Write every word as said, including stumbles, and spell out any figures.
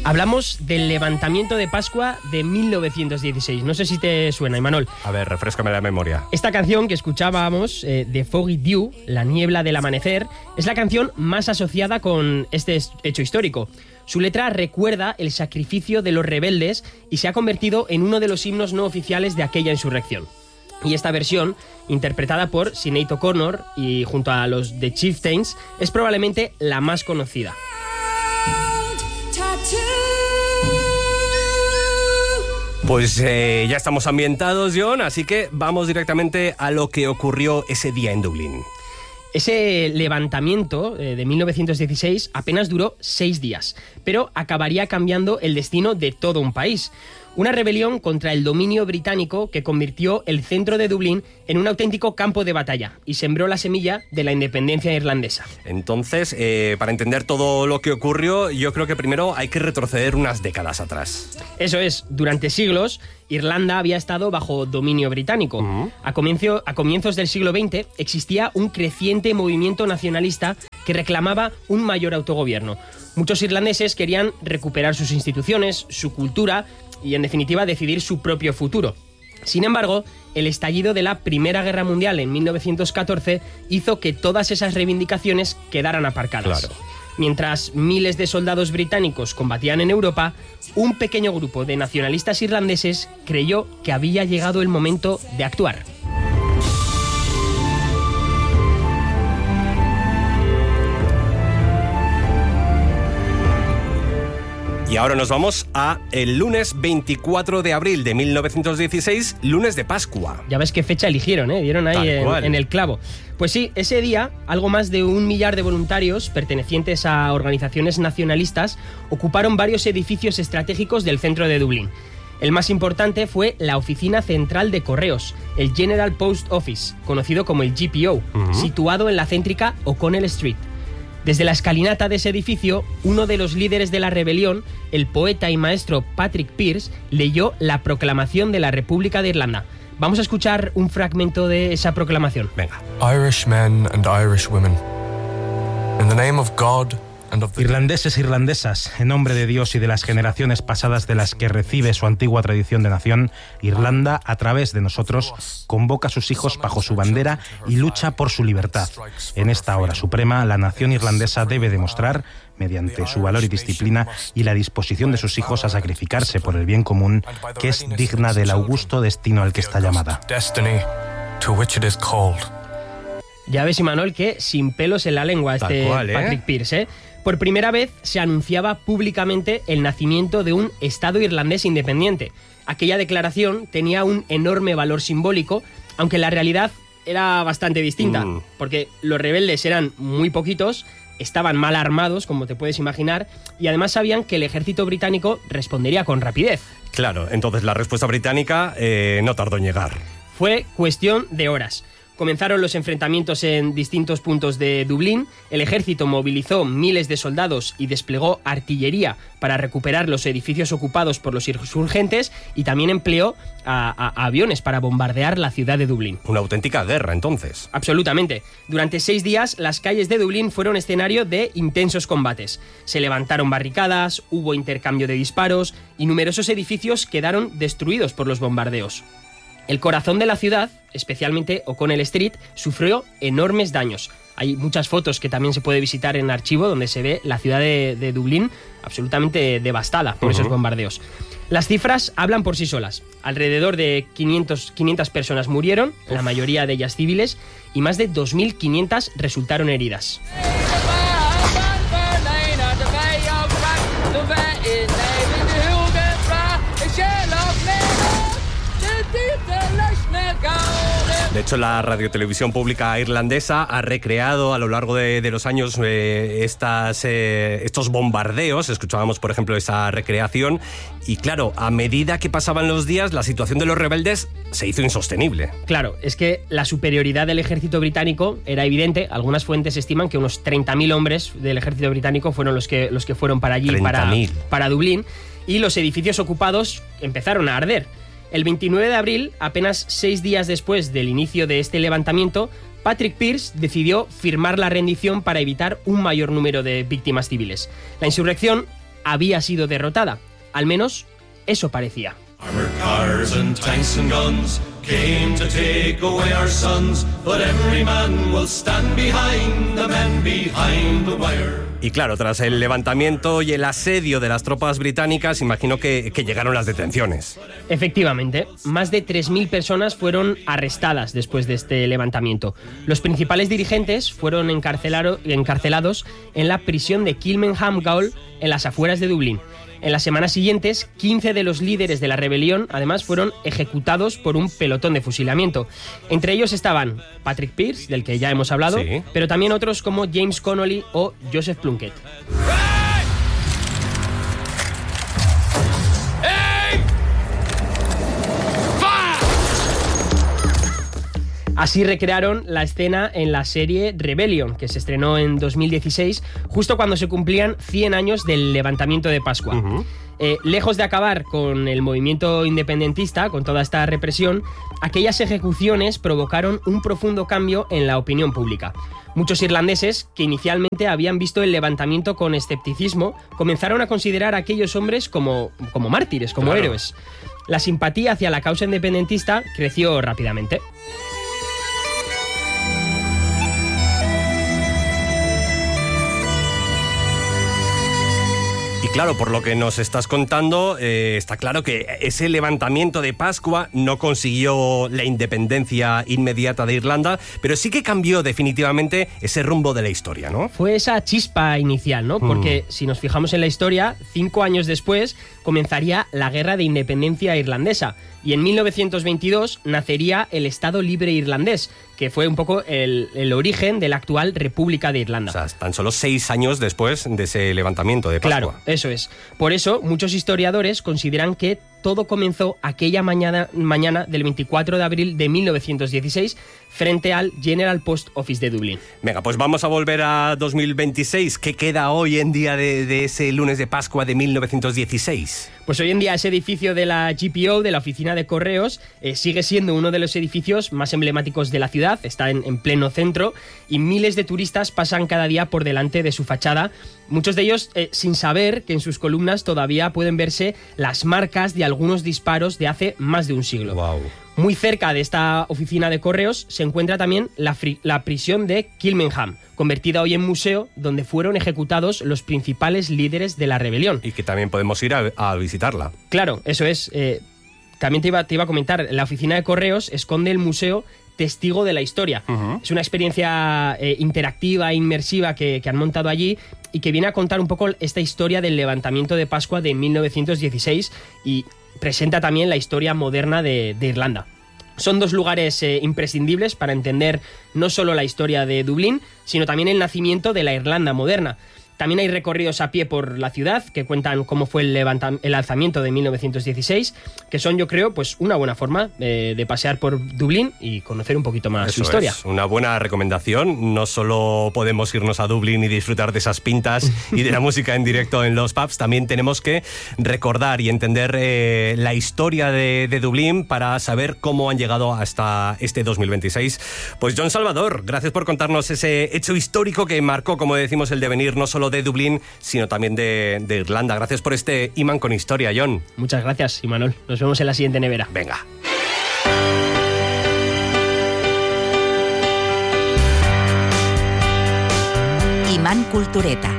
Hablamos del levantamiento de Pascua de mil novecientos dieciséis. No sé si te suena, Imanol. A ver, refréscame la memoria. Esta canción que escuchábamos, eh, de Foggy Dew, La niebla del amanecer, es la canción más asociada con este hecho histórico. Su letra recuerda el sacrificio de los rebeldes y se ha convertido en uno de los himnos no oficiales de aquella insurrección. Y esta versión, interpretada por Sinead O'Connor y junto a los The Chieftains, es probablemente la más conocida. Pues eh, ya estamos ambientados, John, así que vamos directamente a lo que ocurrió ese día en Dublín. Ese levantamiento eh, de mil novecientos dieciséis apenas duró seis días, pero acabaría cambiando el destino de todo un país. Una rebelión contra el dominio británico que convirtió el centro de Dublín en un auténtico campo de batalla y sembró la semilla de la independencia irlandesa. Entonces, eh, para entender todo lo que ocurrió, yo creo que primero hay que retroceder unas décadas atrás. Eso es, durante siglos, Irlanda había estado bajo dominio británico. Uh-huh. A, comienzo, a comienzos del siglo veinte existía un creciente movimiento nacionalista que reclamaba un mayor autogobierno. Muchos irlandeses querían recuperar sus instituciones, su cultura y, en definitiva, decidir su propio futuro. Sin embargo, el estallido de la Primera Guerra Mundial en mil novecientos catorce hizo que todas esas reivindicaciones quedaran aparcadas. Claro. Mientras miles de soldados británicos combatían en Europa, un pequeño grupo de nacionalistas irlandeses creyó que había llegado el momento de actuar. Y ahora nos vamos a el lunes veinticuatro de abril de mil novecientos dieciséis, lunes de Pascua. Ya ves qué fecha eligieron, ¿eh? Dieron ahí en, en el clavo. Pues sí, ese día, algo más de un millar de voluntarios pertenecientes a organizaciones nacionalistas ocuparon varios edificios estratégicos del centro de Dublín. El más importante fue la Oficina Central de Correos, el General Post Office, conocido como el G P O, uh-huh. situado en la céntrica O'Connell Street. Desde la escalinata de ese edificio, uno de los líderes de la rebelión, el poeta y maestro Patrick Pearse, leyó la proclamación de la República de Irlanda. Vamos a escuchar un fragmento de esa proclamación. Venga. Irish men and Irish women. In the name of God and of the... Irlandeses e irlandesas, en nombre de Dios y de las generaciones pasadas de las que recibe su antigua tradición de nación, Irlanda, a través de nosotros, convoca a sus hijos bajo su bandera y lucha por su libertad. En esta hora suprema, la nación irlandesa debe demostrar, mediante su valor y disciplina y la disposición de sus hijos a sacrificarse por el bien común, que es digna del augusto destino al que está llamada. Ya ves, Imanol, que sin pelos en la lengua este cual, ¿eh? Patrick Pearse, ¿eh? Por primera vez se anunciaba públicamente el nacimiento de un Estado irlandés independiente. Aquella declaración tenía un enorme valor simbólico, aunque la realidad era bastante distinta, mm. porque los rebeldes eran muy poquitos, estaban mal armados, como te puedes imaginar, y además sabían que el ejército británico respondería con rapidez. Claro, entonces la respuesta británica eh, no tardó en llegar. Fue cuestión de horas. Comenzaron los enfrentamientos en distintos puntos de Dublín, el ejército movilizó miles de soldados y desplegó artillería para recuperar los edificios ocupados por los insurgentes y también empleó a, a, a aviones para bombardear la ciudad de Dublín. Una auténtica guerra, entonces. Absolutamente. Durante seis días, las calles de Dublín fueron escenario de intensos combates. Se levantaron barricadas, hubo intercambio de disparos y numerosos edificios quedaron destruidos por los bombardeos. El corazón de la ciudad, especialmente O'Connell Street, sufrió enormes daños. Hay muchas fotos que también se puede visitar en archivo donde se ve la ciudad de, de Dublín absolutamente devastada por uh-huh. esos bombardeos. Las cifras hablan por sí solas. Alrededor de quinientas personas murieron, Uf. la mayoría de ellas civiles, y más de dos mil quinientas resultaron heridas. De hecho, la radiotelevisión pública irlandesa ha recreado a lo largo de, de los años eh, estas, eh, estos bombardeos. Escuchábamos, por ejemplo, esa recreación. Y claro, a medida que pasaban los días, la situación de los rebeldes se hizo insostenible. Claro, es que la superioridad del ejército británico era evidente. Algunas fuentes estiman que unos treinta mil hombres del ejército británico fueron los que, los que fueron para allí, para, para Dublín. Y los edificios ocupados empezaron a arder. El veintinueve de abril, apenas seis días después del inicio de este levantamiento, Patrick Pearse decidió firmar la rendición para evitar un mayor número de víctimas civiles. La insurrección había sido derrotada. Al menos eso parecía. Armored cars and tanks and guns came to take away our sons, but every man will stand behind the man behind the wire. Y claro, tras el levantamiento y el asedio de las tropas británicas, imagino que, que llegaron las detenciones. Efectivamente, más de tres mil personas fueron arrestadas después de este levantamiento. Los principales dirigentes fueron encarcelados en la prisión de Kilmainham Gaol, en las afueras de Dublín. En las semanas siguientes, quince de los líderes de la rebelión, además, fueron ejecutados por un pelotón de fusilamiento. Entre ellos estaban Patrick Pearse, del que ya hemos hablado, sí, pero también otros como James Connolly o Joseph Plunkett. Así recrearon la escena en la serie Rebellion, que se estrenó en dos mil dieciséis, justo cuando se cumplían cien años del levantamiento de Pascua. Uh-huh. Eh, lejos de acabar con el movimiento independentista, con toda esta represión, aquellas ejecuciones provocaron un profundo cambio en la opinión pública. Muchos irlandeses, que inicialmente habían visto el levantamiento con escepticismo, comenzaron a considerar a aquellos hombres como, como mártires, como claro. héroes. La simpatía hacia la causa independentista creció rápidamente. Y claro, por lo que nos estás contando, eh, está claro que ese levantamiento de Pascua no consiguió la independencia inmediata de Irlanda, pero sí que cambió definitivamente ese rumbo de la historia, ¿no? Fue esa chispa inicial, ¿no? Porque mm. si nos fijamos en la historia, cinco años después comenzaría la Guerra de Independencia Irlandesa. Y en mil novecientos veintidós nacería el Estado Libre Irlandés, que fue un poco el, el origen de la actual República de Irlanda. O sea, tan solo seis años después de ese levantamiento de Pascua. Claro, eso es. Por eso, muchos historiadores consideran que todo comenzó aquella mañana, mañana del veinticuatro de abril de mil novecientos dieciséis frente al General Post Office de Dublín. Venga, pues vamos a volver a dos mil veintiséis. ¿Qué queda hoy en día de, de ese lunes de Pascua de mil novecientos dieciséis? Pues hoy en día ese edificio de la G P O, de la Oficina de Correos, eh, sigue siendo uno de los edificios más emblemáticos de la ciudad, está en, en pleno centro, y miles de turistas pasan cada día por delante de su fachada, muchos de ellos eh, sin saber que en sus columnas todavía pueden verse las marcas de algunos disparos de hace más de un siglo. Wow. Muy cerca de esta oficina de correos se encuentra también la, la prisión de Kilmainham, convertida hoy en museo, donde fueron ejecutados los principales líderes de la rebelión. Y que también podemos ir a, a visitarla. Claro, eso es. Eh, también te iba, te iba a comentar, la oficina de correos esconde el museo Testigo de la Historia. Uh-huh. Es una experiencia eh, interactiva e inmersiva que, que han montado allí y que viene a contar un poco esta historia del levantamiento de Pascua de mil novecientos dieciséis y presenta también la historia moderna de, de Irlanda. Son dos lugares eh, imprescindibles para entender no solo la historia de Dublín, sino también el nacimiento de la Irlanda moderna. También hay recorridos a pie por la ciudad que cuentan cómo fue el, levanta- el alzamiento de mil novecientos dieciséis, que son, yo creo, pues una buena forma eh, de pasear por Dublín y conocer un poquito más Eso su historia. Es una buena recomendación. No solo podemos irnos a Dublín y disfrutar de esas pintas y de la música en directo en los pubs, también tenemos que recordar y entender eh, la historia de, de Dublín para saber cómo han llegado hasta este dos mil veintiséis. Pues Jon Salvador, gracias por contarnos ese hecho histórico que marcó, como decimos, el devenir no solo de Dublín, sino también de, de Irlanda. Gracias por este Imán con Historia, Jon. Muchas gracias, Imanol. Nos vemos en la siguiente nevera. Venga. Imán Cultureta.